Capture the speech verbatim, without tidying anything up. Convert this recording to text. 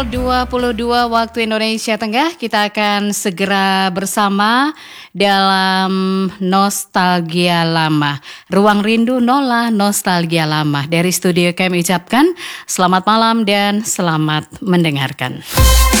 dua puluh dua waktu Indonesia Tengah, kita akan segera bersama dalam Nostalgia Lama. Ruang Rindu Nola Nostalgia Lama. Dari studio kami ucapkan selamat malam dan selamat mendengarkan.